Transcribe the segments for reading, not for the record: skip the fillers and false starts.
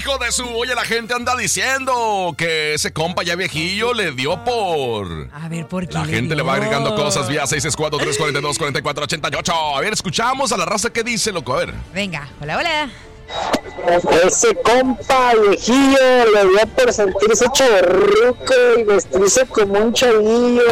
Hijo de su, oye, la gente anda diciendo que ese compa ya viejillo le dio por... A ver, ¿por qué La gente le va agregando cosas vía 664-342-4488. A ver, escuchamos a la raza que dice, loco, a ver. Venga, hola, hola. Ese compa viejillo le dio por sentirse chorruco y vestirse como un chavillo.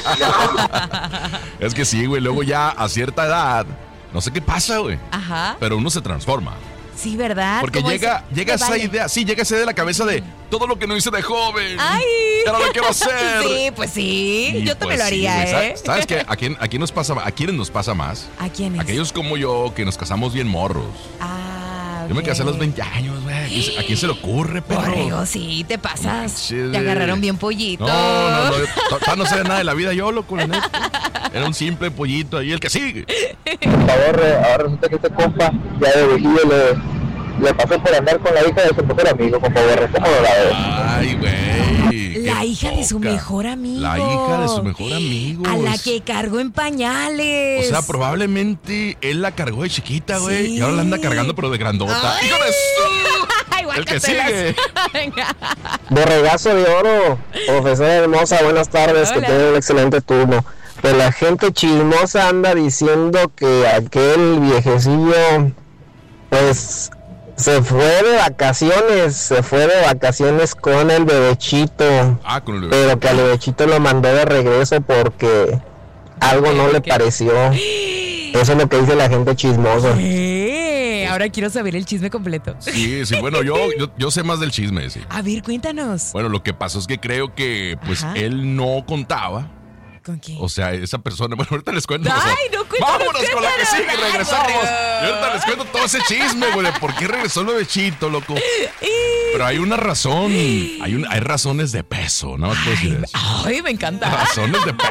Es que sí, güey, luego ya a cierta edad, no sé qué pasa, güey. Ajá. Pero uno se transforma. Sí, ¿verdad? Porque Como llega esa vale. idea, sí, llega esa idea de la cabeza de todo lo que no hice de joven. ¡Ay! Ya no lo quiero hacer. Sí, pues sí. Y Yo también pues lo sí, haría, güey. ¿eh? ¿Sabes qué? ¿A quiénes nos pasa más? ¿A quiénes? Aquellos como yo que nos casamos bien morros. Ah, Yo me casé a los ok. 20 años, güey. ¿A quién se le ocurre, perro? Borrego, sí, te pasas. Manches, Te agarraron bien pollito. No. No sé nada de la vida yo, loco, la neta. Era un simple pollito ahí, el que sigue. Ahora resulta que este compa ya de viejillo le pasó por andar con la hija de su mejor amigo, compa Borre. ¿Cómo lo la ves? Ay, güey. La qué hija de su poca. mejor amigo. La hija de su mejor amigo. A la que cargó en pañales. O sea, probablemente él la cargó de chiquita, güey. Sí. Y ahora la anda cargando, pero de grandota. Ay. ¡Hijo de su! Ay, El que guácatelas. sigue. Venga. Borregazo de oro, profesora hermosa, buenas tardes, Hola. que tenga un excelente turno. Pues la gente chismosa anda diciendo que aquel viejecillo, pues, se fue de vacaciones con el bebechito, Ah, con el bebé. pero que al bebechito lo mandó de regreso porque algo no le pareció. Eso es lo que dice la gente chismosa. Ahora quiero saber el chisme completo. Sí, bueno, yo sé más del chisme, sí. A ver, cuéntanos. Bueno, lo que pasó es que creo que, pues, Ajá. él no contaba. ¿Con quién? O sea, esa persona, bueno, ahorita les cuento. Ay, mejor. no, cuéntanos, Vámonos con la que sigue, cuéntanos. regresamos. Ay, Y ahorita les cuento todo ese chisme, güey, de por qué regresó el bebechito, loco. Pero hay una razón, hay razones de peso, ¿no? Puedo decir eso. Ay, me encanta. Razones de peso.